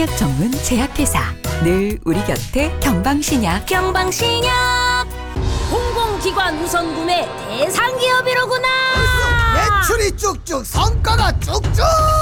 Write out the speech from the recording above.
한약 전문 제약회사 늘 우리 곁에 경방신약. 경방신약 공공기관 우선구매 대상기업이로구나. 매출이 쭉쭉 성과가 쭉쭉.